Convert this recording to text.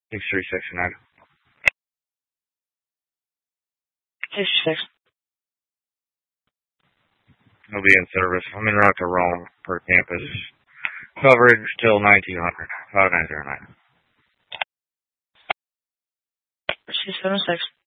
636 636. He'll be in service. I'm en route to Rome per campus. Coverage till 1900. 5909. 276.